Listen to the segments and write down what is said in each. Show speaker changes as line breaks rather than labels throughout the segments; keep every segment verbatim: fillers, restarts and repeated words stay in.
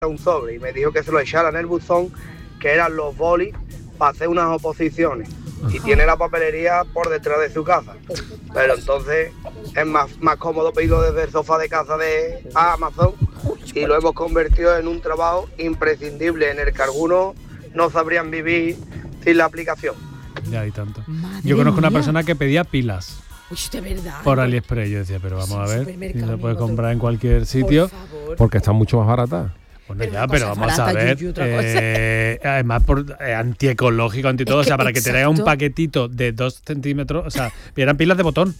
un sobre y me dijo que se lo echara en el buzón, que eran los bolis para hacer unas oposiciones. Y tiene la papelería por detrás de su casa. Pero entonces es más, más cómodo pedirlo desde el sofá de casa de Amazon y lo hemos convertido en un trabajo imprescindible en el que algunos no sabrían vivir sin la aplicación.
Ya hay tanto.
Madre
Yo conozco
mía.
una persona que pedía pilas
Uy, de verdad.
por AliExpress. Yo decía, pero vamos
Sí,
a ver,
supermercado,
si se puede
amigo,
comprar en cualquier sitio.
Por favor.
Porque están mucho más baratas.
Bueno,
Pero
ya,
una
pero
cosa
vamos a
barata,
ver.
Yuyu, otra
Eh, además, por eh, antiecológico, anti todo.
Es
O sea,
que,
para que te traiga un
exacto.
paquetito de dos centímetros. O sea, eran pilas de botón.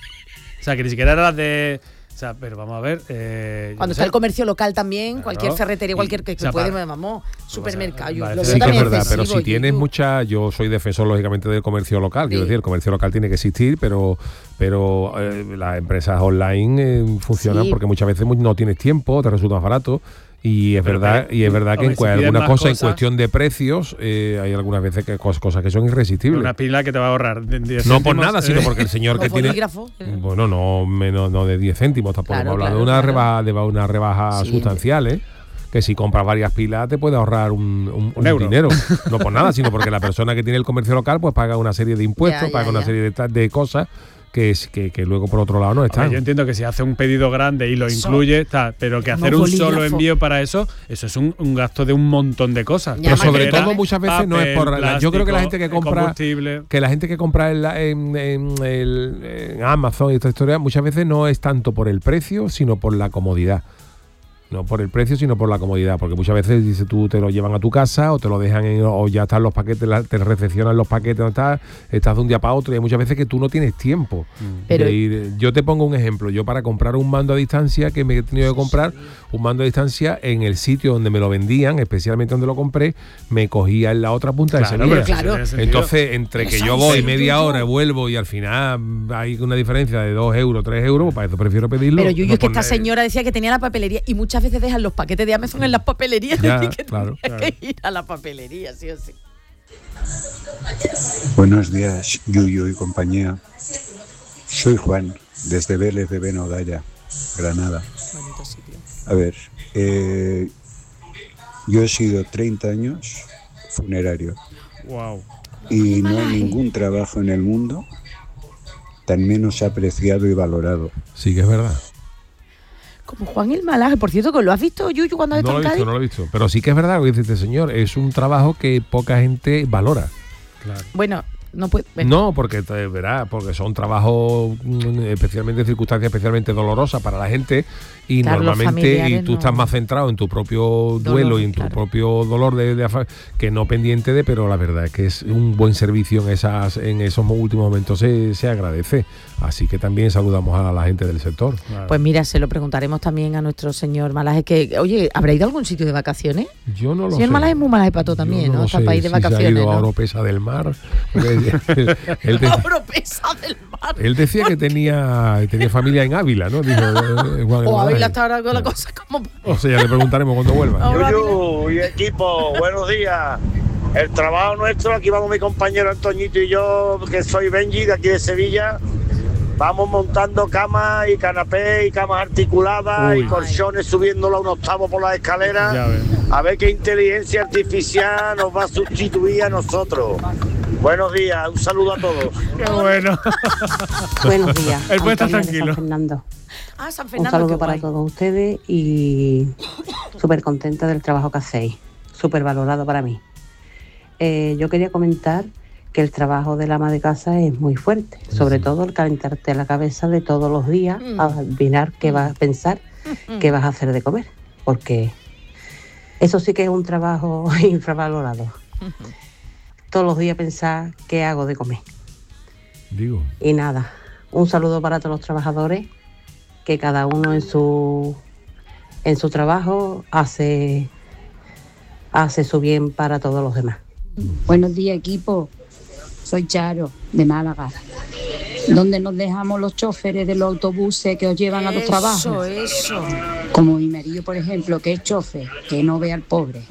O sea, que ni siquiera eran las de. O sea, pero vamos a ver. Eh,
Cuando
yo
está
sé.
el comercio local también,
Claro.
cualquier ferretería,
Y-
cualquier que,
o sea,
que puede,
para-
vamos, supermercado.
vale,
Yo-
vale,
lo
sí
veo
Sí que es
también
verdad, pero
excesivo,
si tienes
Yuyu.
mucha, yo soy defensor lógicamente del comercio local, quiero
Sí.
decir, el comercio local tiene que existir, pero pero eh, las empresas online eh, funcionan
Sí.
porque muchas veces mu- no tienes tiempo, te resulta más barato. Y es
Pero,
verdad,
pero,
y es verdad que en
hombre, si
cua-
pides
algunas
más
cosas, en
cosas-
cuestión de precios, eh, hay algunas veces que cos- cosas que son irresistibles.
Una pila que te va a ahorrar de diez
No por
céntimos,
nada,
eh,
sino porque el señor
Los
que tiene.
bolígrafos, eh.
Bueno, no menos no de diez céntimos, tampoco
Claro,
hemos hablado
claro,
de una
claro.
rebaja, de una rebaja
Sí.
sustancial, ¿eh? Que si compras varias pilas te puede ahorrar un, un-
Un
un
euro.
dinero. No por nada, sino porque la persona que tiene el comercio local pues paga una serie de impuestos,
Ya, ya,
paga una
ya.
serie de, ta- de cosas que, es, que, que luego por otro lado no están.
Hombre, yo entiendo que si hace un pedido grande y lo
Eso.
incluye, está, pero que
Unos
hacer un solo
bolígrafos.
envío para eso, eso es un, un gasto de un montón de cosas.
Ya,
Pero sobre
Madera,
todo muchas veces no es por la- yo creo que la gente que compra
combustible.
que la gente que compra en, la- en, en el- en Amazon y esta historia muchas veces no es tanto por el precio, sino por la comodidad. No por el precio, sino por la comodidad. Porque muchas veces dices tú te lo llevan a tu casa o te lo dejan en, o ya están los paquetes, la- te recepcionan los paquetes, donde estás, estás de un día para otro y hay muchas veces que tú no tienes tiempo.
Pero-
de ir. Yo te pongo un ejemplo. Yo para comprar un mando a distancia que me he tenido que comprar, un mando a distancia en el sitio donde me lo vendían, especialmente donde lo compré, me cogía en la otra punta de
Claro,
Sevilla.
pero eso
Claro.
tiene sentido.
Entonces, entre que
Eso
yo
es
voy
el
media
Yuyu.
hora, vuelvo y al final hay una diferencia de dos euros, tres euros, pues para eso prefiero pedirlo.
Pero Yuyu,
no
es que
por-
esta señora decía que tenía la papelería y muchas veces dejan los paquetes de Amazon en las papelerías
Ya,
y que
claro,
tenía que ir a la papelería, sí o sí.
Buenos días, Yuyu y compañía. Soy Juan, desde Vélez de Benodaya, Granada.
Bonito sitio.
A ver, eh, yo he sido treinta años funerario
Wow.
y no hay ningún trabajo en el mundo tan menos apreciado y valorado.
Sí que es verdad.
Como Juan el Malaje, por cierto, que lo has visto, Yuyu, cuando has
No lo
estado
he
en
visto,
Cádiz.
no lo he visto. Pero sí que es verdad lo que dice este señor. Es un trabajo que poca gente valora.
Claro.
Bueno, no puede. bueno,
No, porque te verás, porque son trabajos mm, especialmente circunstancias especialmente dolorosas para la gente y
Claro, los
normalmente y
familiares
tú
no.
estás más centrado en tu propio duelo
Dolor,
y en tu
claro.
propio dolor de, de afa- que no pendiente de, pero la verdad es que es un buen servicio en esas en esos últimos momentos se, se agradece. Así que también saludamos a la gente del sector.
Claro.
Pues mira, se lo preguntaremos también a nuestro señor Malaje, que, oye, ¿habrá ido a algún sitio de vacaciones?
Yo no lo
Señor
sé.
Malaje es muy Malaje Pato también,
Yo
¿no?
lo
Está
sé
para ir de
si se ha
vacaciones,
ido a
¿no?
Oropesa del Mar. Él, él decía,
Oropesa del mar.
él decía que tenía, tenía familia en Ávila, ¿no? Dijo, eh, Juan
O
Malaje.
Ávila hasta ahora con la cosa como...
O sea, ya le preguntaremos cuando vuelva.
Ahora
Yuyu y equipo, buenos días. El trabajo nuestro, aquí vamos mi compañero Antoñito y yo, que soy Benji de aquí de Sevilla. Vamos montando camas y canapés y camas articuladas
Uy.
y colchones subiéndolo a un octavo por las escaleras.
Ya ves.
A ver qué inteligencia artificial nos va a sustituir a nosotros. Buenos días, un saludo a todos.
Qué bueno.
Buenos días.
Él puede estar
Antonio de
tranquilo.
San Fernando.
Ah, San
Un
Fernando,
saludo
qué
para
guay.
todos ustedes y súper contenta del trabajo que hacéis, súper valorado para mí. Eh, yo quería comentar que el trabajo del ama de casa es muy fuerte, sobre todo el calentarte la cabeza de todos los días,
Mm.
a adivinar qué vas a pensar, qué vas a hacer de comer, porque eso sí que es un trabajo infravalorado. Todos los días pensar qué hago de comer.
Digo.
Y nada, un saludo para todos los trabajadores, que cada uno en su en su trabajo hace hace su bien para todos los demás.
Buenos días, equipo. Soy Charo, de Málaga. ¿Dónde nos dejamos los choferes de los autobuses que os llevan a los trabajos?
Eso, eso.
Como mi marido, por ejemplo, que es chofer, que no ve al pobre.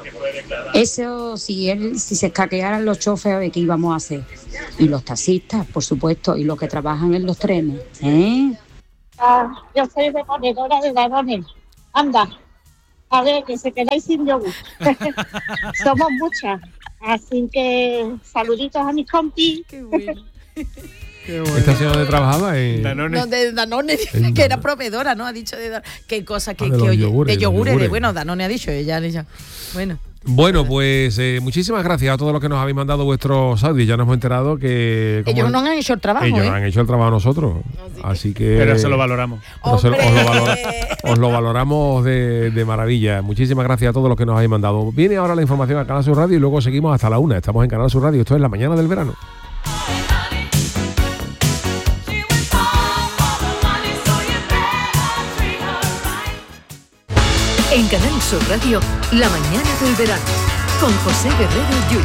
Eso, si él, si se escaquearan los choferes, ¿qué íbamos a hacer? Y los taxistas, por supuesto, y los que trabajan en los trenes, ¿eh?
Ah, yo soy reponedora de Danone. Anda, A ver, que se quedáis sin yogur. Somos muchas. Así que saluditos a mis compis.
Qué bueno.
Qué bueno.
¿Esta señora de trabajaba en
Danone.
No, de Danone,
En
que era
Danone.
proveedora, ¿no? Ha dicho de Danone. Qué cosa, que,
Ah, de
que
los
oye,
yogures,
de
los
yogures, de,
yogures.
bueno, Danone ha dicho, ella ha dicho. Bueno.
Bueno, pues eh, muchísimas gracias a todos los que nos habéis mandado vuestros audios. Ya nos hemos enterado que como
Ellos no han hecho el trabajo,
ellos
¿eh?
han hecho el trabajo a nosotros. Así que
Pero se lo valoramos.
pero se- os, lo
¡Hombre!
valora- os lo valoramos de, de maravilla. Muchísimas gracias a todos los que nos habéis mandado. Viene ahora la información a Canal Sur Radio y luego seguimos hasta la una. Estamos en Canal Sur Radio. Esto es la mañana del verano.
En Canal Sur Radio, La mañana del verano, con José Guerrero Yuyu.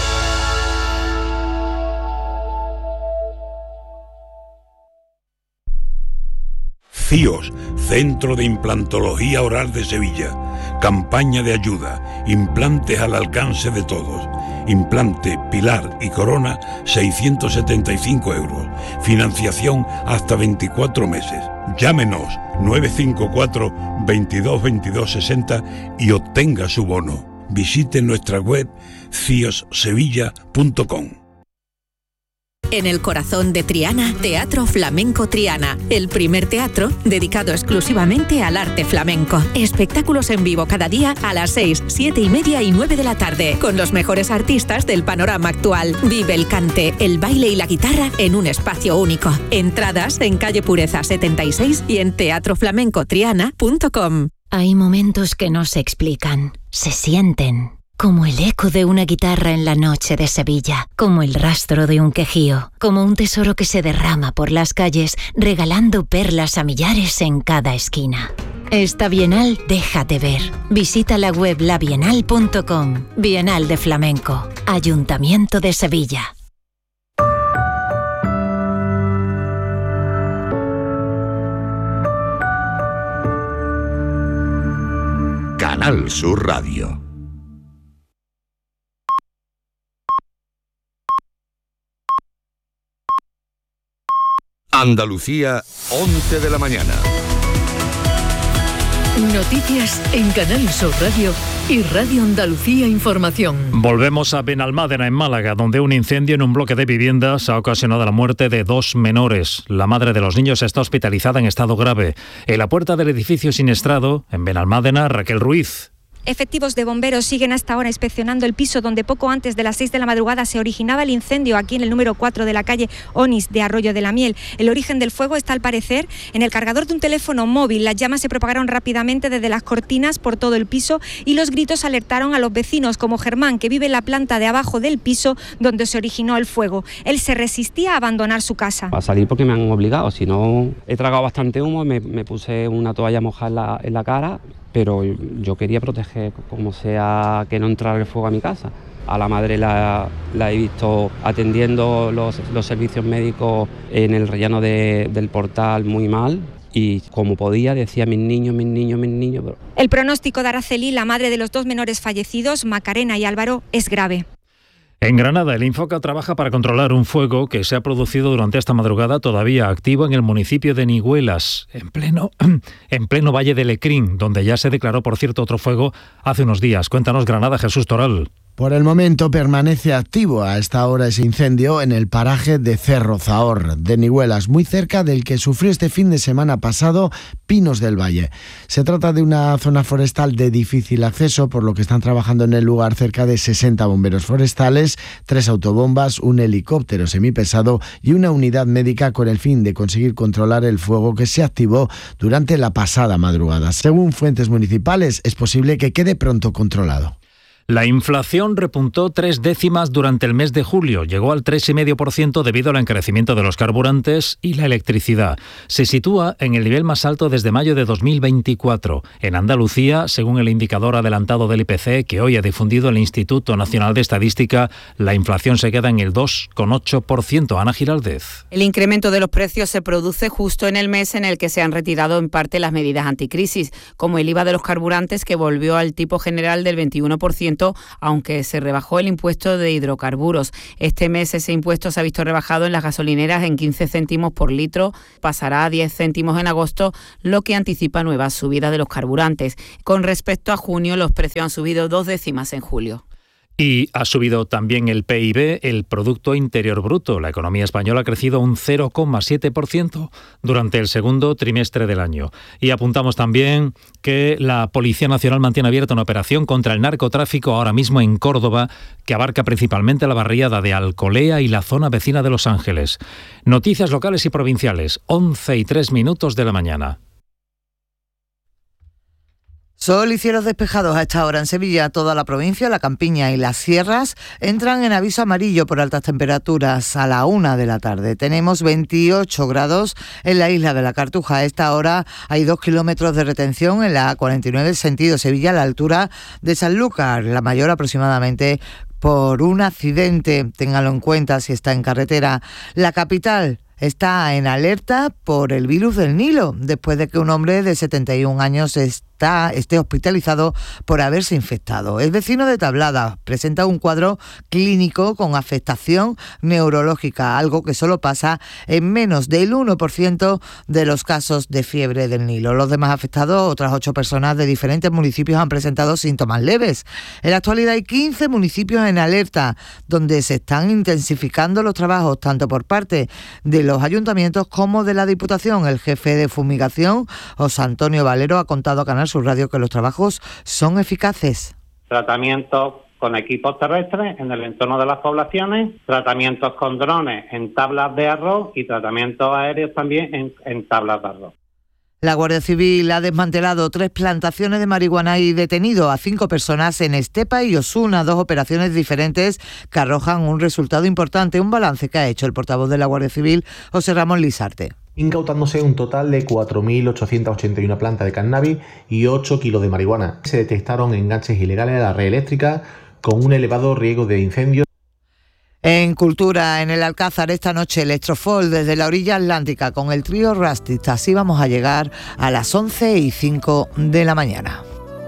CIOS, Centro de Implantología Oral de Sevilla. Campaña de ayuda. Implantes al alcance de todos. Implante, pilar y corona, seiscientos setenta y cinco euros. Financiación hasta veinticuatro meses. Llámenos nueve cinco cuatro, veintidós, veintidós, sesenta y obtenga su bono. Visite nuestra web cios sevilla punto com.
En el corazón de Triana, Teatro Flamenco Triana, el primer teatro dedicado exclusivamente al arte flamenco. Espectáculos en vivo cada día a las seis, siete y media y nueve de la tarde, con los mejores artistas del panorama actual. Vive el cante, el baile y la guitarra en un espacio único. Entradas en calle Pureza setenta y seis y en teatro flamenco triana punto com.
Hay momentos que no se explican, se sienten. Como el eco de una guitarra en la noche de Sevilla, como el rastro de un quejío, como un tesoro que se derrama por las calles, regalando perlas a millares en cada esquina. Esta Bienal déjate ver. Visita la web la bienal punto com. Bienal de Flamenco. Ayuntamiento de Sevilla.
Canal Sur Radio. Andalucía, once de la mañana.
Noticias en Canal Sur Radio y Radio Andalucía Información.
Volvemos a Benalmádena, en Málaga, donde un incendio en un bloque de viviendas ha ocasionado la muerte de dos menores. La madre de los niños está hospitalizada en estado grave. En la puerta del edificio siniestrado, en Benalmádena, Raquel Ruiz.
Efectivos de bomberos siguen hasta ahora inspeccionando el piso donde poco antes de las seis de la madrugada se originaba el incendio, aquí en el número cuatro de la calle Onís de Arroyo de la Miel. El origen del fuego está, al parecer, en el cargador de un teléfono móvil. Las llamas se propagaron rápidamente desde las cortinas por todo el piso y los gritos alertaron a los vecinos, como Germán, que vive en la planta de abajo del piso donde se originó el fuego. Él se resistía a abandonar su casa.
A salir porque me han obligado, si no he tragado bastante humo, me, me puse una toalla mojada en la, en la cara, pero yo quería proteger como sea que no entrara el fuego a mi casa. A la madre la, la he visto atendiendo los, los servicios médicos en el rellano de, del Portal muy mal. Y como podía decía mis niños, mis niños, mis niños. Pero...
El pronóstico de Araceli, la madre de los dos menores fallecidos, Macarena y Álvaro, es grave.
En Granada, el Infoca trabaja para controlar un fuego que se ha producido durante esta madrugada, todavía activo en el municipio de Nihuelas, en pleno, en pleno Valle de Lecrín, donde ya se declaró, por cierto, otro fuego hace unos días. Cuéntanos, Granada, Jesús Toral.
Por el momento permanece activo a esta hora ese incendio en el paraje de Cerro Zahor, de Nihuelas, muy cerca del que sufrió este fin de semana pasado Pinos del Valle. Se trata de una zona forestal de difícil acceso, por lo que están trabajando en el lugar cerca de sesenta bomberos forestales, tres autobombas, un helicóptero semipesado y una unidad médica con el fin de conseguir controlar el fuego que se activó durante la pasada madrugada. Según fuentes municipales, es posible que quede pronto controlado.
La inflación repuntó tres décimas durante el mes de julio. Llegó al tres coma cinco por ciento debido al encarecimiento de los carburantes y la electricidad. Se sitúa en el nivel más alto desde mayo de dos mil veinticuatro. En Andalucía, según el indicador adelantado del I P C que hoy ha difundido el Instituto Nacional de Estadística, la inflación se queda en el dos coma ocho por ciento. Ana Giraldez.
El incremento de los precios se produce justo en el mes en el que se han retirado en parte las medidas anticrisis, como el I V A de los carburantes, que volvió al tipo general del veintiuno por ciento ciento, aunque se rebajó el impuesto de hidrocarburos. Este mes ese impuesto se ha visto rebajado en las gasolineras en quince céntimos por litro, pasará a diez céntimos en agosto, lo que anticipa nuevas subidas de los carburantes. Con respecto a junio, los precios han subido dos décimas en julio.
Y ha subido también el P I B, el Producto Interior Bruto. La economía española ha crecido un cero coma siete por ciento durante el segundo trimestre del año. Y apuntamos también que la Policía Nacional mantiene abierta una operación contra el narcotráfico ahora mismo en Córdoba, que abarca principalmente la barriada de Alcolea y la zona vecina de Los Ángeles. Noticias locales y provinciales, once y tres minutos de la mañana.
Sol y cielos despejados a esta hora en Sevilla. Toda la provincia, la campiña y las sierras entran en aviso amarillo por altas temperaturas a la una de la tarde. Tenemos veintiocho grados en la isla de la Cartuja. A esta hora hay dos kilómetros de retención en la A cuarenta y nueve sentido Sevilla a la altura de Sanlúcar, la mayor aproximadamente por un accidente. Ténganlo en cuenta si está en carretera. La capital está en alerta por el virus del Nilo, después de que un hombre de setenta y un años está, esté hospitalizado por haberse infectado. Es vecino de Tablada, presenta un cuadro clínico con afectación neurológica, algo que solo pasa en menos del uno por ciento de los casos de fiebre del Nilo. Los demás afectados, otras ocho personas de diferentes municipios, han presentado síntomas leves. En la actualidad hay quince municipios en alerta, donde se están intensificando los trabajos, tanto por parte de los ayuntamientos como de la Diputación. El jefe de fumigación, José Antonio Valero, ha contado a Canal Sur Radio que los trabajos son eficaces.
Tratamientos con equipos terrestres en el entorno de las poblaciones, tratamientos con drones en tablas de arroz y tratamientos aéreos también en, en tablas de arroz.
La Guardia Civil ha desmantelado tres plantaciones de marihuana y detenido a cinco personas en Estepa y Osuna, dos operaciones diferentes que arrojan un resultado importante, un balance que ha hecho el portavoz de la Guardia Civil, José Ramón Lizarte.
Incautándose un total de cuatro mil ochocientas ochenta y una plantas de cannabis y ocho kilos de marihuana. Se detectaron enganches ilegales a la red eléctrica con un elevado riesgo de incendio.
En Cultura, en el Alcázar, esta noche Electrofol desde la orilla atlántica con el trío Rustic. Así vamos a llegar a las once y cinco de la mañana.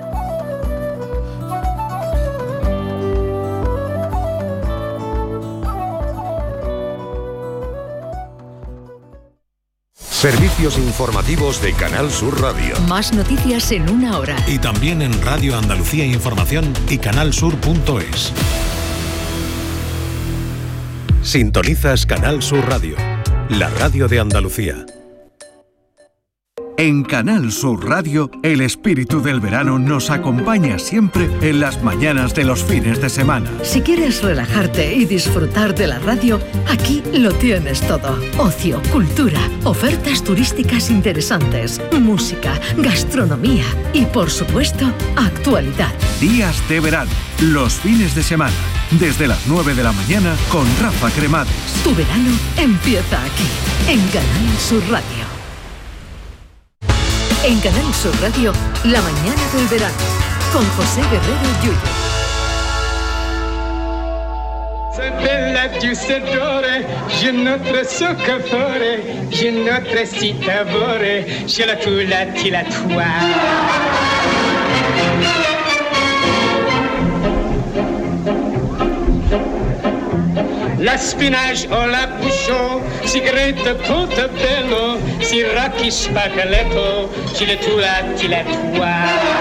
Servicios informativos de Canal Sur Radio.
Más noticias en una hora.
Y también en Radio Andalucía Información y canalsur punto es.
Sintonizas Canal Sur Radio, la radio de Andalucía.
En Canal Sur Radio, el espíritu del verano nos acompaña siempre en las mañanas de los fines de semana.
Si quieres relajarte y disfrutar de la radio, aquí lo tienes todo. Ocio, cultura, ofertas turísticas interesantes, música, gastronomía y, por supuesto, actualidad.
Días de verano, los fines de semana, desde las nueve de la mañana con Rafa Cremades.
Tu verano empieza aquí, en Canal Sur Radio. En Canal Sur Radio, la mañana del verano, con José Guerrero Yuyo.
C'est bella giusedore, je notre soccafore, je notre citabore, je la tula tila tua. La spinach o la bouchon, cigarette portobello, siracchi spaghetto, chile tula tila tua.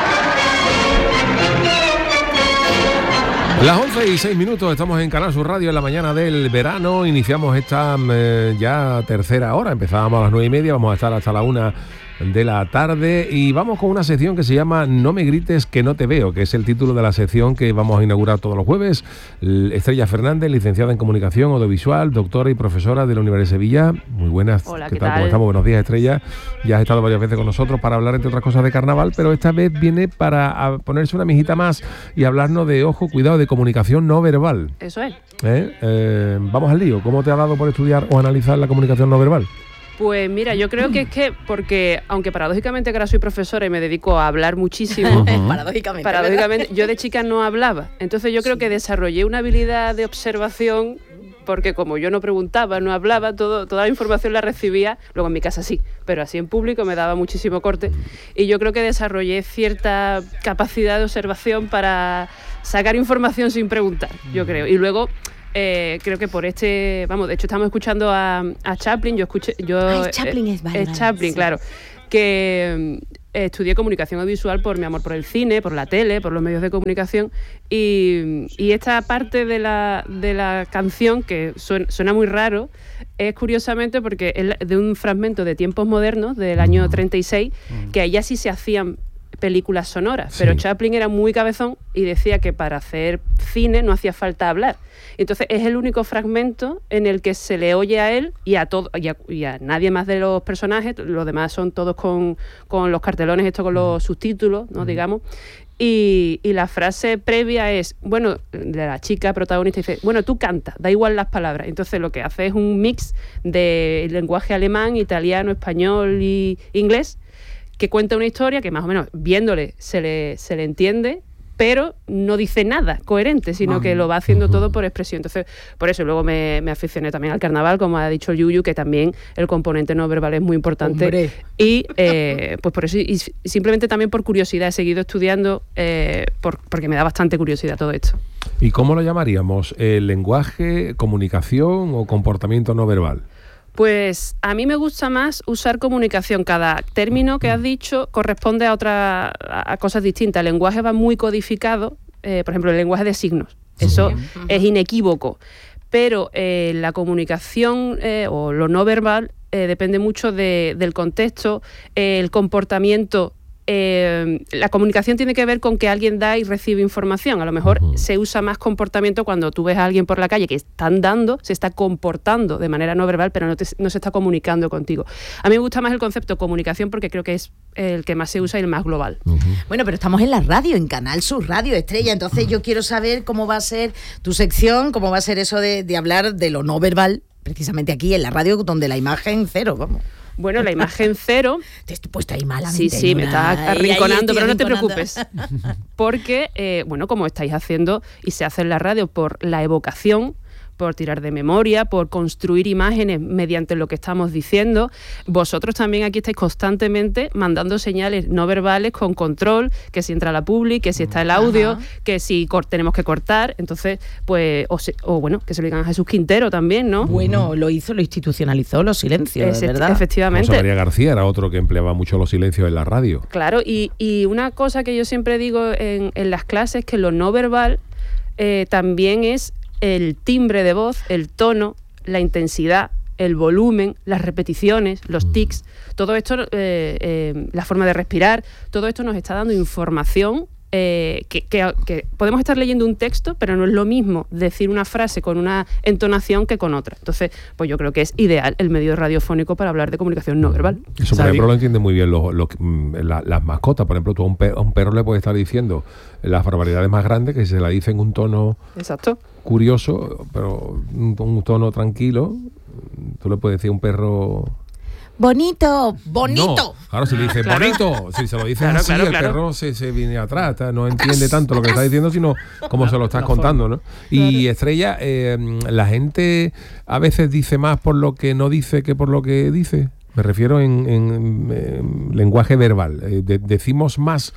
Las once y seis minutos, estamos en Canal Sur Radio en la mañana del verano. Iniciamos esta eh, ya tercera hora. Empezábamos a las nueve y media, vamos a estar hasta la una de la tarde y vamos con una sección que se llama No me grites que no te veo, que es el título de la sección que vamos a inaugurar todos los jueves. Estrella Fernández, licenciada en Comunicación Audiovisual, doctora y profesora de la Universidad de Sevilla. Muy buenas.
Hola,
¿qué,
¿qué
tal?
tal?
¿Cómo estamos? Buenos días, Estrella. Ya has estado varias veces con nosotros para hablar, entre otras cosas, de carnaval, pero esta vez viene para ponerse una mijita más y hablarnos de, ojo, cuidado, de comunicación no verbal.
Eso es.
¿Eh? Eh, vamos al lío. ¿Cómo te ha dado por estudiar o analizar la comunicación no verbal?
Pues mira, yo creo que es que, porque aunque paradójicamente que ahora soy profesora y me dedico a hablar muchísimo,
paradójicamente,
paradójicamente yo de chica no hablaba. Entonces yo creo que desarrollé una habilidad de observación porque como yo no preguntaba, no hablaba, todo, toda la información la recibía, luego en mi casa sí, pero así en público me daba muchísimo corte. Y yo creo que desarrollé cierta capacidad de observación para sacar información sin preguntar, yo creo. Y luego... Eh, creo que por este, vamos, de hecho estamos escuchando a, a Chaplin, yo escuché, yo
ah, Chaplin
eh,
es, vale,
es Chaplin, sí. Claro, que eh, estudié comunicación audiovisual por mi amor por el cine, por la tele, por los medios de comunicación y, y esta parte de la, de la canción que suena, suena muy raro es curiosamente porque es de un fragmento de Tiempos Modernos del año treinta y seis, mm. que ahí ya sí se hacían películas sonoras, sí. Pero Chaplin era muy cabezón y decía que para hacer cine no hacía falta hablar. Entonces es el único fragmento en el que se le oye a él y a todo y a, y a nadie más de los personajes, los demás son todos con, con los cartelones, esto con los subtítulos, ¿no? Mm. Digamos. Y, y la frase previa es, bueno, de la chica protagonista dice, bueno, tú canta, da igual las palabras. Entonces lo que hace es un mix de lenguaje alemán, italiano, español y inglés, que cuenta una historia que más o menos viéndole se le, se le entiende, pero no dice nada coherente, sino ah, que lo va haciendo uh-huh. todo por expresión. Entonces, por eso luego me, me aficioné también al carnaval, como ha dicho Yuyu, que también el componente no verbal es muy importante.
¡Hombre!
Y eh, pues por eso, y simplemente también por curiosidad, he seguido estudiando, eh, por, porque me da bastante curiosidad todo esto.
¿Y cómo lo llamaríamos? ¿El lenguaje, comunicación o comportamiento no verbal?
Pues a mí me gusta más usar comunicación. Cada término que has dicho corresponde a otra a cosas distintas. El lenguaje va muy codificado, eh, por ejemplo, el lenguaje de signos. Eso uh-huh. es inequívoco. Pero eh, la comunicación eh, o lo no verbal eh, depende mucho de, del contexto, eh, el comportamiento. Eh, la comunicación tiene que ver con que alguien da y recibe información. A lo mejor uh-huh. se usa más comportamiento cuando tú ves a alguien por la calle que están dando, se está comportando de manera no verbal, pero no, te, no se está comunicando contigo. A mí me gusta más el concepto comunicación porque creo que es el que más se usa y el más global.
Uh-huh. Bueno, pero estamos en la radio, en Canal Sur Radio Estrella, entonces yo quiero saber cómo va a ser tu sección, cómo va a ser eso de, de hablar de lo no verbal, precisamente aquí en la radio, donde la imagen cero, vamos.
Bueno, la imagen cero...
Te he puesto ahí malamente.
Sí, sí, me estás arrinconando, pero no te
arrinconando.
preocupes. Porque, eh, bueno, como estáis haciendo y se hace en la radio por la evocación, por tirar de memoria, por construir imágenes mediante lo que estamos diciendo. Vosotros también aquí estáis constantemente mandando señales no verbales con control, que si entra la publi, que si está el audio, Ajá. que si cor- tenemos que cortar. Entonces, pues, o, se, o bueno, que se lo digan a Jesús Quintero también, ¿no?
Bueno, lo hizo, lo institucionalizó, los silencios,
es,
¿verdad?
Efectivamente.
José María García era otro que empleaba mucho los silencios en la radio.
Claro, y, y una cosa que yo siempre digo en, en las clases, que lo no verbal eh, también es el timbre de voz, el tono, la intensidad, el volumen, las repeticiones, los tics, todo esto, eh, eh, la forma de respirar, todo esto nos está dando información eh, que, que, que podemos estar leyendo un texto, pero no es lo mismo decir una frase con una entonación que con otra. Entonces, pues yo creo que es ideal el medio radiofónico para hablar de comunicación no verbal.
Eso, por ejemplo, lo entienden muy bien los, los, la, las mascotas. Por ejemplo, tú a un, perro, a un perro le puedes estar diciendo las barbaridades más grandes que si se la dice en un tono
Exacto.
curioso, pero un, un tono tranquilo, tú le puedes decir a un perro...
Bonito, bonito.
No, claro, si le dices claro. bonito, si se lo dices
claro,
así,
claro,
el
claro.
perro se, se viene atrás, ¿tá? No entiende tanto lo que estás diciendo, sino cómo se lo estás contando, ¿no? Y Estrella, eh, la gente a veces dice más por lo que no dice que por lo que dice. Me refiero en, en, en lenguaje verbal. Eh, de, decimos más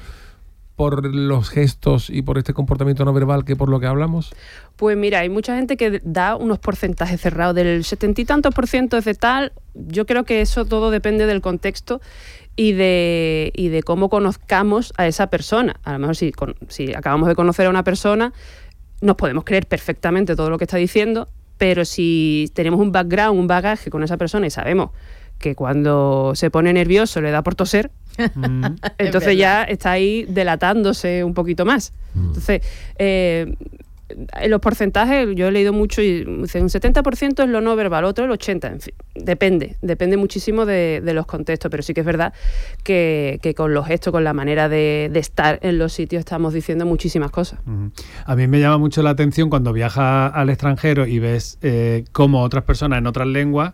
por los gestos y por este comportamiento no verbal que por lo que hablamos.
Pues mira, hay mucha gente que da unos porcentajes cerrados del setenta y tantos por ciento es de tal. Yo creo que eso todo depende del contexto y de, y de cómo conozcamos a esa persona. A lo mejor si, con, si acabamos de conocer a una persona, nos podemos creer perfectamente todo lo que está diciendo, pero si tenemos un background, un bagaje con esa persona y sabemos que cuando se pone nervioso le da por toser, mm. entonces ya está ahí delatándose un poquito más. Mm. Entonces, eh, en los porcentajes, yo he leído mucho y un setenta por ciento es lo no verbal, otro el ochenta por ciento, en fin, depende, depende muchísimo de, de los contextos, pero sí que es verdad que, que con los gestos, con la manera de, de estar en los sitios estamos diciendo muchísimas cosas.
Uh-huh. A mí me llama mucho la atención cuando viajas al extranjero y ves eh, cómo otras personas en otras lenguas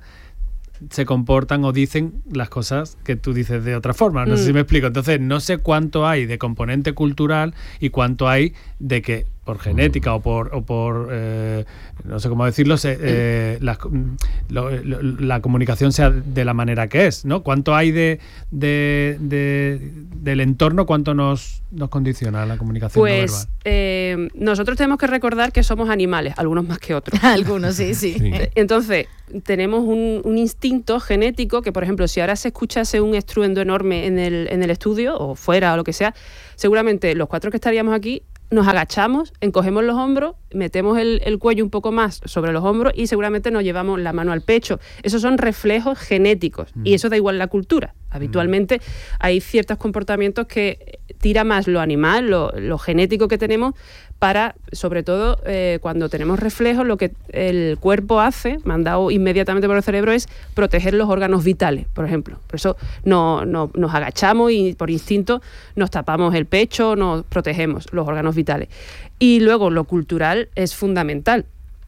se comportan o dicen las cosas que tú dices de otra forma. No mm. sé si me explico. Entonces, no sé cuánto hay de componente cultural y cuánto hay de que por genética o por, o por eh, no sé cómo decirlo, se, eh, la, lo, lo, la comunicación sea de la manera que es, ¿no? ¿Cuánto hay de, de, de del entorno, cuánto nos, nos condiciona la comunicación
pues,
no verbal?
Eh, nosotros tenemos que recordar que somos animales, algunos más que otros.
Algunos, sí, sí, sí.
Entonces, tenemos un, un instinto genético que, por ejemplo, si ahora se escuchase un estruendo enorme en el, en el estudio o fuera o lo que sea, seguramente los cuatro que estaríamos aquí nos agachamos, encogemos los hombros, metemos el, el cuello un poco más sobre los hombros y seguramente nos llevamos la mano al pecho. Esos son reflejos genéticos mm. y eso da igual en la cultura. Habitualmente mm. hay ciertos comportamientos que tira más lo animal, lo, lo genético que tenemos para, sobre todo, eh, cuando tenemos reflejos, lo que el cuerpo hace, mandado inmediatamente por el cerebro, es proteger los órganos vitales, por ejemplo. Por eso no, no, nos agachamos y por instinto nos tapamos el pecho, nos protegemos los órganos vitales. Y luego lo cultural es fundamental.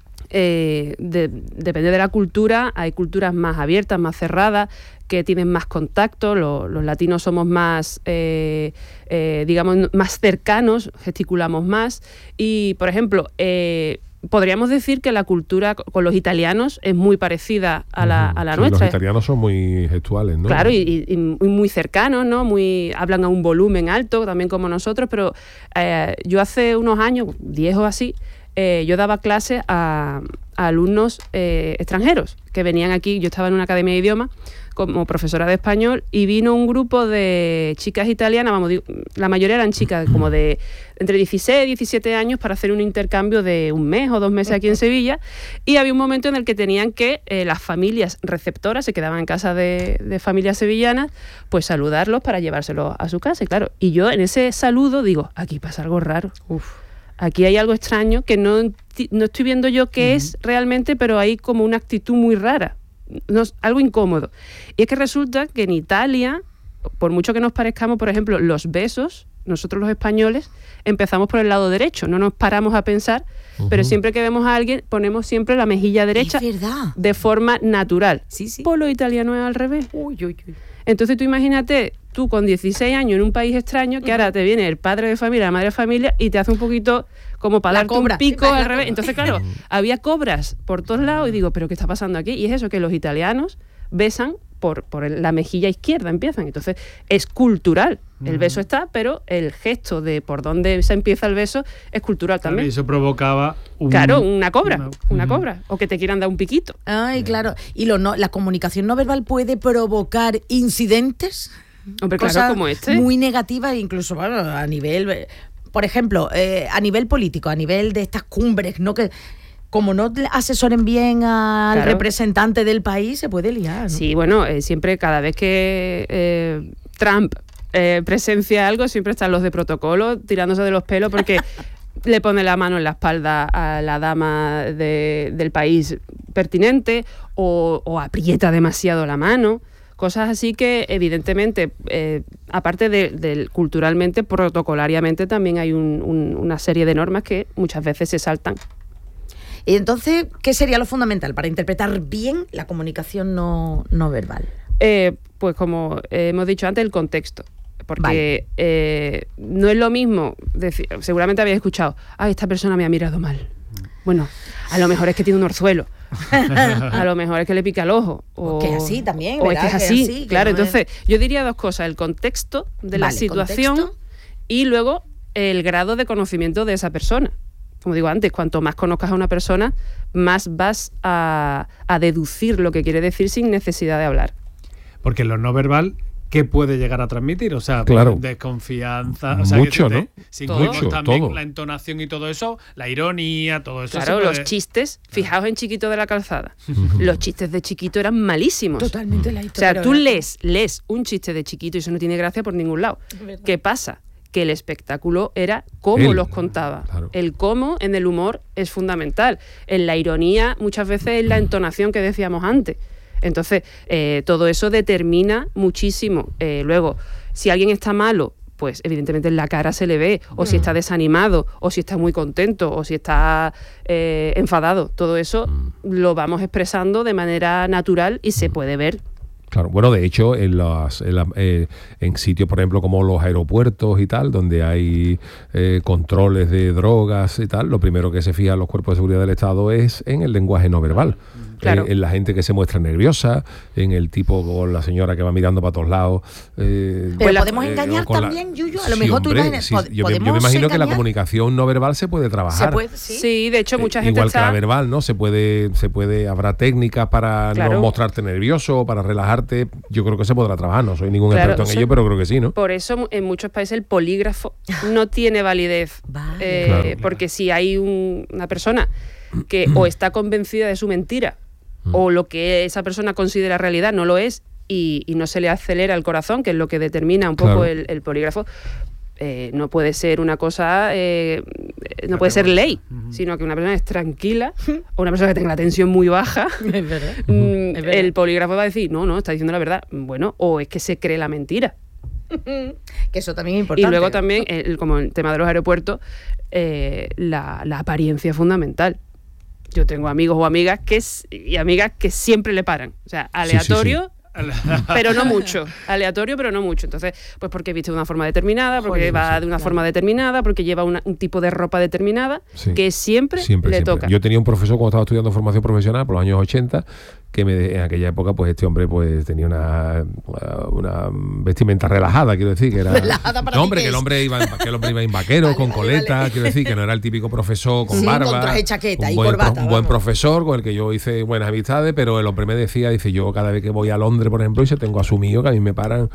Eh, de, depende de la cultura, hay culturas más abiertas, más cerradas, que tienen más contacto, lo, los latinos somos más, eh, eh, digamos, más cercanos, gesticulamos más y, por ejemplo, eh, podríamos decir que la cultura con los italianos es muy parecida a la, a la
sí,
nuestra.
Los italianos son muy gestuales, ¿no?
Claro, y, y, y muy cercanos, ¿no? Muy, hablan a un volumen alto, también como nosotros, pero eh, yo hace unos años, diez o así, eh, yo daba clases a, a alumnos eh, extranjeros que venían aquí. Yo estaba en una academia de idiomas como profesora de español y vino un grupo de chicas italianas, vamos, la mayoría eran chicas como de entre dieciséis y diecisiete años para hacer un intercambio de un mes o dos meses aquí en Sevilla y había un momento en el que tenían que eh, las familias receptoras se quedaban en casa de, de familias sevillanas, pues saludarlos para llevárselos a su casa y claro, y yo en ese saludo digo, aquí pasa algo raro, uf, aquí hay algo extraño que no, no estoy viendo yo qué uh-huh. es realmente, pero hay como una actitud muy rara. No, algo incómodo. Y es que resulta que en Italia, por mucho que nos parezcamos, por ejemplo, los besos, nosotros los españoles empezamos por el lado derecho, no nos paramos a pensar, uh-huh. pero siempre que vemos a alguien ponemos siempre la mejilla derecha de forma natural.
Sí, sí.
Por lo italiano es al revés.
Uy, uy, uy.
Entonces tú imagínate, tú con dieciséis años en un país extraño, que ahora te viene el padre de familia, la madre de familia, y te hace un poquito como para darte un pico al revés. Entonces, claro, había cobras por todos lados y digo, ¿pero qué está pasando aquí? Y es eso, que los italianos besan por, por la mejilla izquierda, empiezan. Entonces, es cultural. El beso está, pero el gesto de por dónde se empieza el beso es cultural también.
Claro, y eso provocaba un,
claro, una cobra,
una,
una
uh-huh.
cobra, o que te quieran dar un piquito.
Ay, claro. ¿Y lo no, la comunicación no verbal puede provocar incidentes?
Hombre, claro, como este.
Muy negativas, incluso bueno, a nivel, por ejemplo, eh, a nivel político, a nivel de estas cumbres, ¿no? Que como no asesoren bien al claro. representante del país, se puede liar, ¿no?
Sí, bueno, eh, siempre cada vez que eh, Trump eh, presencia algo, siempre están los de protocolo tirándose de los pelos porque le pone la mano en la espalda a la dama de, del país pertinente o, o aprieta demasiado la mano. Cosas así que, evidentemente, eh, aparte de, de culturalmente, protocolariamente, también hay un, un, una serie de normas que muchas veces se saltan.
Y entonces, ¿qué sería lo fundamental para interpretar bien la comunicación no, no verbal?
Eh, pues como hemos dicho antes, el contexto. Porque vale. eh, no es lo mismo decir, seguramente habéis escuchado, ah, esta persona me ha mirado mal. Bueno, a lo mejor es que tiene un orzuelo. A lo mejor es que le pica el ojo. O,
o que es así también,
o es que es así, que así
que
claro.
No
entonces,
es...
yo diría dos cosas: el contexto de la vale, situación contexto. Y luego el grado de conocimiento de esa persona. Como digo antes, cuanto más conozcas a una persona, más vas a, a deducir lo que quiere decir sin necesidad de hablar.
Porque lo no verbal, ¿qué puede llegar a transmitir? O sea,
claro.
desconfianza. O sea,
mucho,
que te,
¿no?
Si
mucho,
también
todo.
La entonación y todo eso, la ironía, todo eso.
Claro,
puede...
los chistes, fijaos en Chiquito de la Calzada. Los chistes de Chiquito eran malísimos.
Totalmente la
historia. O sea, tú lees, lees un chiste de Chiquito y eso no tiene gracia por ningún lado. ¿Qué pasa? Que el espectáculo era cómo Él, los contaba. Claro. El cómo en el humor es fundamental. En la ironía muchas veces es la entonación que decíamos antes. Entonces, eh, todo eso determina muchísimo. Eh, luego, si alguien está malo, pues evidentemente en la cara se le ve, o si está desanimado, o si está muy contento, o si está eh, enfadado. Todo eso lo vamos expresando de manera natural y se puede ver.
Claro, bueno, de hecho, en, las, en, la, eh, en sitios, por ejemplo, como los aeropuertos y tal, donde hay eh, controles de drogas y tal, lo primero que se fijan los cuerpos de seguridad del Estado es en el lenguaje no verbal. Claro. Eh, en la gente que se muestra nerviosa, en el tipo con la señora que va mirando para todos lados. Eh,
Pero podemos eh, engañar también, la... Yuyu, a lo sí, mejor
hombre,
tú imaginas.
Sí, yo, me, yo me imagino
engañar?
que la comunicación no verbal se puede trabajar.
¿Se puede? Sí.
sí, de hecho, mucha
eh,
gente
igual
está...
que la verbal, ¿no? Se puede, se puede, habrá técnicas para claro. no mostrarte nervioso, para relajarte. Yo creo que se podrá trabajar. No soy ningún claro, experto en ello, pero creo que sí, ¿no?
Por eso, en muchos países el polígrafo no tiene validez. Vale. Eh, claro, porque claro. si hay un, una persona que o está convencida de su mentira, o lo que esa persona considera realidad no lo es y, y no se le acelera el corazón, que es lo que determina un poco claro. el, el polígrafo, eh, no puede ser una cosa, eh, no puede ser ley, uh-huh. sino que una persona es tranquila o una persona que tenga la tensión muy baja, es verdad. Mm, es verdad. El polígrafo va a decir, no, no, está diciendo la verdad. Bueno, o es que se cree la mentira.
Que eso también es importante.
Y luego también, el, como el tema de los aeropuertos, eh, la, la apariencia es fundamental. Yo tengo amigos o amigas que y amigas que siempre le paran. O sea, aleatorio, sí, sí, sí. pero no mucho. Aleatorio, pero no mucho. Entonces, pues porque viste de una forma determinada, porque Joder, va sí, de una claro. forma determinada, porque lleva una, un tipo de ropa determinada, sí. que siempre, siempre le siempre. toca.
Yo tenía un profesor cuando estaba estudiando formación profesional por los años ochenta, que me, en aquella época pues este hombre pues tenía una, una vestimenta relajada, quiero decir, que era relajada para no, hombre, que el hombre iba en, que el hombre iba en vaquero, vale, con vale, coleta, vale. quiero decir, que no era el típico profesor con sí, barba,
con traje, chaqueta
un
y
buen,
corbata,
pro, un buen profesor con el que yo hice buenas amistades, pero el hombre me decía, dice, yo cada vez que voy a Londres, por ejemplo, y se tengo asumido que a mí me paran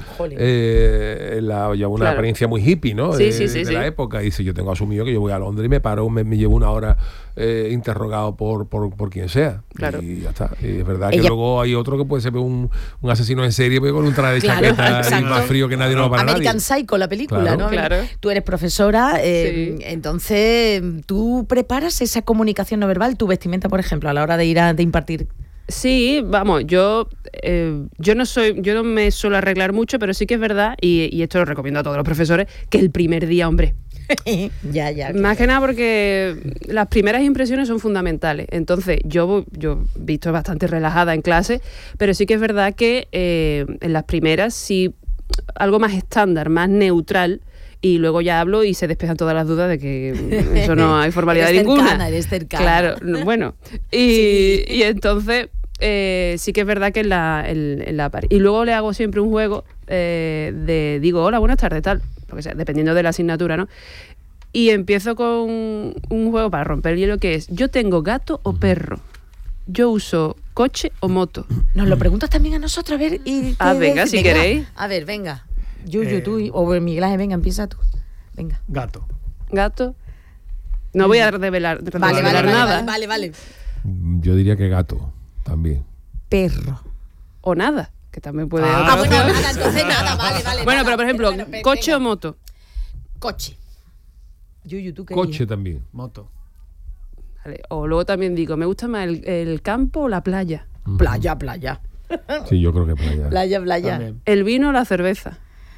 eh, la, ya una claro. apariencia muy hippie, ¿no?
Sí,
de,
sí, sí,
de
sí.
la época, y dice, yo tengo asumido que yo voy a Londres y me paro, me, me llevo una hora eh, interrogado por, por, por quien sea,
claro.
y ya está. Y es verdad que
Ella...
luego hay otro que puede ser un, un asesino en serie pero con un traje de claro, chaqueta exacto. y más frío que nadie, no va para
American
nadie.
Psycho, la película,
claro.
¿no?
Claro.
Tú eres profesora, eh, sí. entonces tú preparas esa comunicación no verbal, tu vestimenta, por ejemplo, a la hora de ir a de impartir.
Sí, vamos, yo eh, yo no soy, yo no me suelo arreglar mucho, pero sí que es verdad, y, y esto lo recomiendo a todos los profesores, que el primer día, hombre,
ya, ya.
Más que nada porque las primeras impresiones son fundamentales. Entonces, yo, yo he visto bastante relajada en clase, pero sí que es verdad que eh, en las primeras sí algo más estándar, más neutral, y luego ya hablo y se despejan todas las dudas de que eso no hay formalidad
eres
ninguna.
Cercana, eres cercana.
Claro, bueno. Y, sí. y entonces eh, sí que es verdad que en la, en, en la y luego le hago siempre un juego eh, de digo, hola, buenas tardes, tal. Porque, o sea, dependiendo de la asignatura, ¿no? Y empiezo con un juego para romper el hielo que es, ¿yo tengo gato o perro? ¿Yo uso coche o moto?
Nos lo preguntas también a nosotros, a ver. Y
ah, venga, si venga. queréis.
A ver, venga. Yuyu, eh, tú, o Miguel Ángel, venga, empieza tú. Venga.
Gato.
¿Gato? No voy a revelar,
vale,
revelar
vale,
nada.
Vale, vale, vale.
Yo diría que gato, también.
Perro.
O nada. Que también puede...
Ah, ah bueno, nada, entonces nada, vale, vale.
Bueno,
nada,
pero por ejemplo,
bueno,
¿coche
venga.
o moto?
Coche. Yuyu, ¿tú qué
Coche
dices?
también.
Moto.
Vale. O luego también digo, ¿me gusta más el, el campo o la playa?
Uh-huh. Playa, playa.
Sí, yo creo que playa.
Playa, playa.
También. ¿El vino o la cerveza?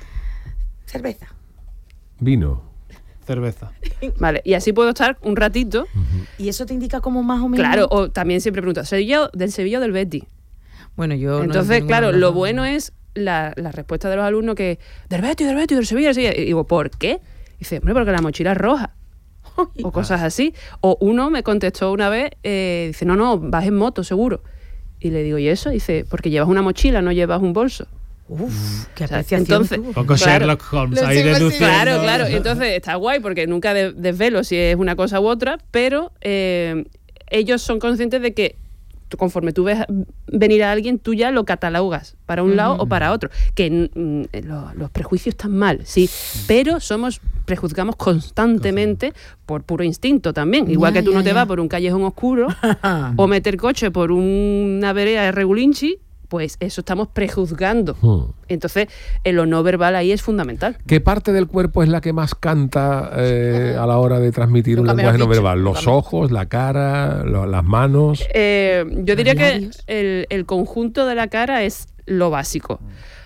Cerveza.
Vino.
Cerveza.
Vale, y así puedo estar un ratito.
Uh-huh. ¿Y eso te indica como más o menos?
Claro, o también siempre pregunto, ¿soy yo del Sevilla o del Betis?
Bueno, yo
Entonces,
no
claro,
nada.
lo bueno es la, la respuesta de los alumnos que del Betis, del Betis, del Sevilla, del Sevilla. Y digo, ¿por qué? Y dice, hombre, porque la mochila es roja. O cosas así. O uno me contestó una vez, eh, dice, no, no, vas en moto, seguro. Y le digo, ¿y eso? Dice, porque llevas una mochila, no llevas un bolso.
Uf, qué
o sea,
apreciación.
Entonces,
un poco
claro,
Sherlock Holmes ahí deduciendo.
Claro, claro. Entonces está guay porque nunca de, desvelo si es una cosa u otra, pero eh, ellos son conscientes de que tú, conforme tú ves venir a alguien, tú ya lo catalogas para un uh-huh. lado o para otro. Que mm, lo, los prejuicios están mal, sí, pero somos prejuzgamos constantemente por puro instinto también. Igual ya, que tú ya, no te ya. vas por un callejón oscuro o meter coche por una vereda de regulinchi, pues eso estamos prejuzgando. Hmm. Entonces, el lo no verbal ahí es fundamental.
¿Qué parte del cuerpo es la que más canta eh, a la hora de transmitir un lenguaje no verbal? ¿Los ojos, la cara, lo, las manos?
Eh, yo diría que el, el conjunto de la cara es lo básico.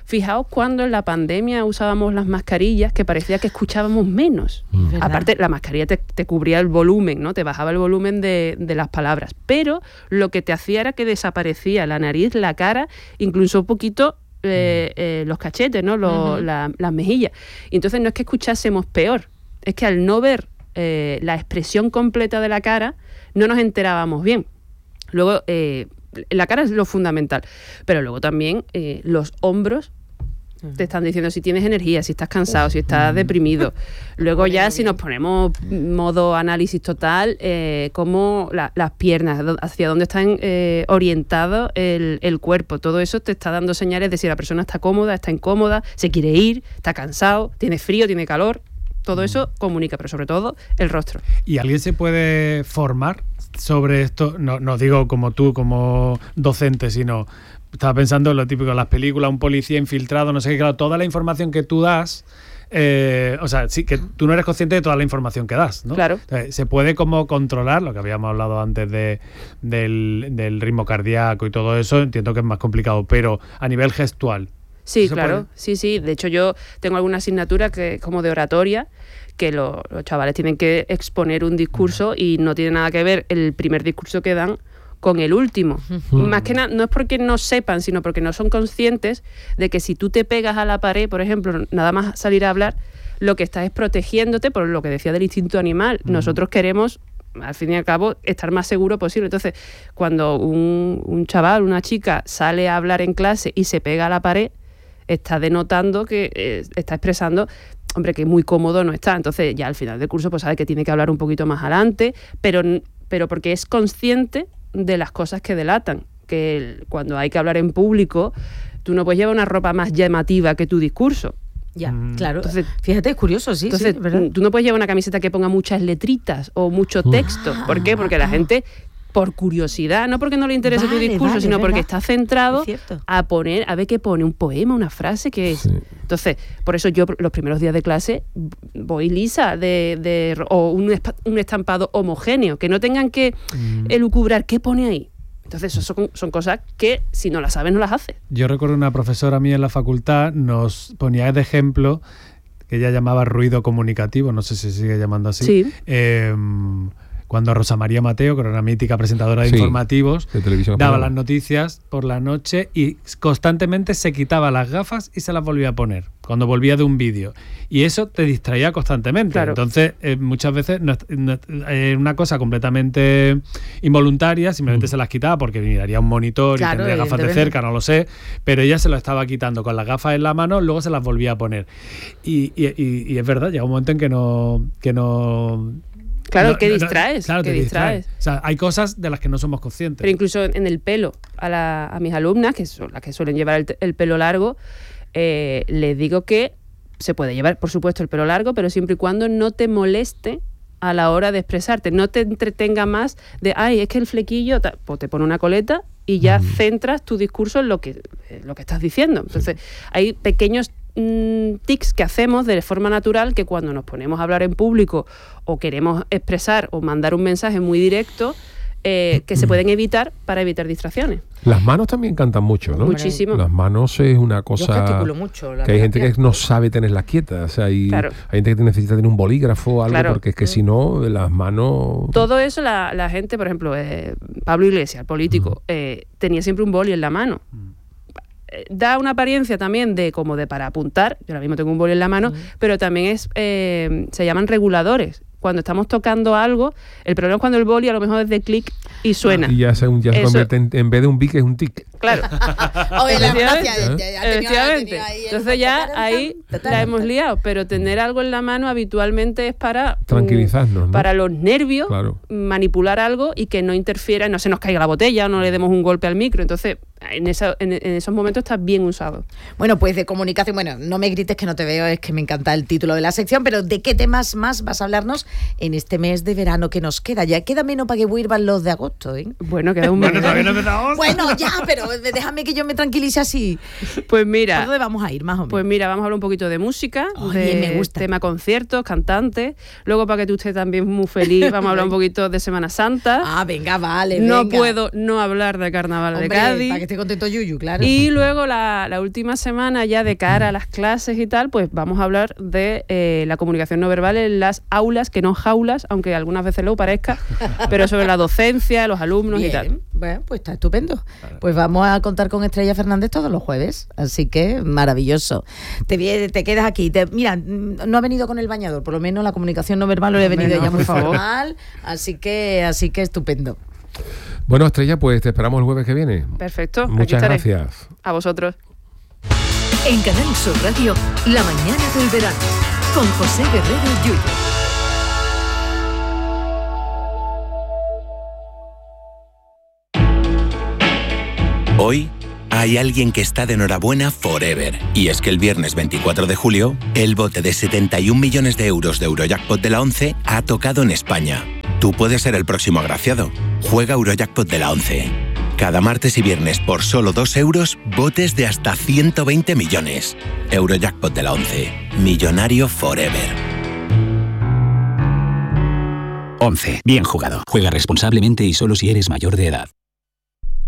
Fijaos cuando en la pandemia usábamos las mascarillas, que parecía que escuchábamos menos. Mm. Aparte, la mascarilla te, te cubría el volumen, ¿no? Te bajaba el volumen de, de las palabras. Pero lo que te hacía era que desaparecía la nariz, la cara, incluso un poquito eh, eh, los cachetes, ¿no? Los, uh-huh. la, las mejillas. Y entonces no es que escuchásemos peor, es que al no ver eh, la expresión completa de la cara, no nos enterábamos bien. Luego, eh, la cara es lo fundamental, pero luego también eh, los hombros te están diciendo si tienes energía, si estás cansado, si estás deprimido. Luego ya si nos ponemos modo análisis total, eh, como la, las piernas, hacia dónde están eh, orientados el, el cuerpo. Todo eso te está dando señales de si la persona está cómoda, está incómoda, se quiere ir, está cansado, tiene frío, tiene calor. Todo eso comunica, pero sobre todo el rostro.
¿Y alguien se puede formar sobre esto? No, no digo como tú, como docente, sino... Estaba pensando en lo típico, en las películas, un policía infiltrado, no sé qué, claro, toda la información que tú das, eh, o sea, sí, que tú no eres consciente de toda la información que das, ¿no?
Claro.
Entonces, se puede como controlar, lo que habíamos hablado antes de, del, del ritmo cardíaco y todo eso, entiendo que es más complicado, pero a nivel gestual.
Sí, claro, puede? sí, sí. De hecho, yo tengo alguna asignatura que como de oratoria, que lo, los chavales tienen que exponer un discurso y no tiene nada que ver el primer discurso que dan con el último. Uh-huh. Más que nada, no es porque no sepan, sino porque no son conscientes de que si tú te pegas a la pared, por ejemplo, nada más salir a hablar, lo que estás es protegiéndote por lo que decía del instinto animal. Uh-huh. Nosotros queremos, al fin y al cabo, estar más seguro posible. Entonces, cuando un, un chaval, una chica, sale a hablar en clase y se pega a la pared, está denotando que eh, está expresando, hombre, que muy cómodo no está. Entonces, ya al final del curso, pues sabe que tiene que hablar un poquito más adelante, pero, pero porque es consciente de las cosas que delatan, que el, cuando hay que hablar en público, tú no puedes llevar una ropa más llamativa que tu discurso.
Ya, mm. claro. Entonces, fíjate, es curioso, sí.
Entonces,
sí, ¿verdad?
Tú no puedes llevar una camiseta que ponga muchas letritas o mucho texto. Ah, ¿Por qué? Porque la gente, por curiosidad, no porque no le interese vale, tu discurso, vale, sino porque ¿verdad? Está centrado a poner, a ver qué pone, un poema, una frase, que es. Sí. Entonces, por eso yo los primeros días de clase voy lisa de, de o un, un estampado homogéneo, que no tengan que mm. elucubrar qué pone ahí. Entonces, eso son, son cosas que si no las sabes, no las haces.
Yo recuerdo una profesora mía en la facultad nos ponía de ejemplo, que ella llamaba ruido comunicativo, no sé si se sigue llamando así.
Sí.
Eh, cuando Rosa María Mateo, que era una mítica presentadora de sí, informativos, de televisión, daba las noticias por la noche y constantemente se quitaba las gafas y se las volvía a poner cuando volvía de un vídeo. Y eso te distraía constantemente. Claro. Entonces, eh, muchas veces no, no, eh, una cosa completamente involuntaria, simplemente mm. se las quitaba porque miraría un monitor claro, y tendría gafas de cerca, no lo sé, pero ella se lo estaba quitando con las gafas en la mano, luego se las volvía a poner. Y, y, y, y es verdad, llega un momento en que no... Que no
Claro,
no,
que
no,
distraes.
Claro,
que
te
distraes.
distraes. O sea, hay cosas de las que no somos conscientes.
Pero incluso en el pelo, a, la, a mis alumnas, que son las que suelen llevar el, el pelo largo, eh, les digo que se puede llevar, por supuesto, el pelo largo, pero siempre y cuando no te moleste a la hora de expresarte, no te entretenga más de, ay, es que el flequillo, pues te pone una coleta y ya mm. centras tu discurso en lo que, en lo que estás diciendo. Entonces, sí. hay pequeños tics que hacemos de forma natural que cuando nos ponemos a hablar en público o queremos expresar o mandar un mensaje muy directo eh, que se pueden evitar para evitar distracciones.
Las manos también cantan mucho, ¿no?
Muchísimo.
Las manos es una cosa...
Yo gesticulo mucho.
La que hay gente que no sabe tenerlas quietas. O sea, hay, claro. hay gente que necesita tener un bolígrafo o algo claro. porque es que mm. si no, las manos...
Todo eso la, la gente, por ejemplo, eh, Pablo Iglesias, el político, mm. eh, tenía siempre un boli en la mano. Mm. Da una apariencia también de como de para apuntar, yo ahora mismo tengo un boli en la mano, mm. pero también es eh, se llaman reguladores. Cuando estamos tocando algo, el problema es cuando el boli a lo mejor es de clic y suena.
Y ya se, ya se convierte en, en vez de un bic es un tic.
Claro.
Oye, la gracia,
efectivamente. Entonces ya ahí la hemos liado, pero tener algo en la mano habitualmente es para
tranquilizarnos, ¿no?
Para los nervios,
claro.
manipular algo y que no interfiera, no se nos caiga la botella, no le demos un golpe al micro. Entonces, en, esa, en, en esos momentos está bien usado.
Bueno, pues de comunicación, bueno, no me grites que no te veo, es que me encanta el título de la sección, pero ¿de qué temas más vas a hablarnos en este mes de verano que nos queda? Ya queda menos para que vuelvan los de agosto, ¿eh?
Bueno, queda un mes.
Bueno, todavía no empezamos.
Bueno, ya, pero déjame que yo me tranquilice así.
Pues mira.
¿Por dónde vamos a ir, más o menos?
Pues mira, vamos a hablar un poquito de música,
Oye,
de
me gusta.
tema conciertos, cantantes. Luego, para que tú estés también muy feliz, vamos a hablar un poquito de Semana Santa.
Ah, venga, vale,
No
venga.
puedo no hablar de Carnaval
Hombre,
de Cádiz.
Para que esté contento Yuyu, claro.
Y luego la, la última semana, ya de cara a las clases y tal, pues vamos a hablar de eh, la comunicación no verbal en las aulas, que no jaulas, aunque algunas veces lo parezca, pero sobre la docencia, los alumnos
Bien,
y tal.
Bueno, pues está estupendo. Pues vamos a contar con Estrella Fernández todos los jueves, así que maravilloso. Te, te quedas aquí. Te, mira, no ha venido con el bañador, por lo menos la comunicación no verbal lo he venido
Bueno,
ya muy
por favor.
formal, así que, así que estupendo.
Bueno, Estrella, pues te esperamos el jueves que viene.
Perfecto. aquí
Muchas
estaré.
gracias.
A vosotros.
En Canal Sur Radio, La mañana del verano, con José Guerrero Yuyu.
Hoy hay alguien que está de enhorabuena forever. Y es que el viernes veinticuatro de julio, el bote de setenta y un millones de euros de Eurojackpot de la ONCE ha tocado en España. Tú puedes ser el próximo agraciado. Juega Eurojackpot de la ONCE. Cada martes y viernes por solo dos euros, botes de hasta ciento veinte millones. Eurojackpot de la ONCE. Millonario forever.
once. Bien jugado. Juega responsablemente y solo si eres mayor de edad.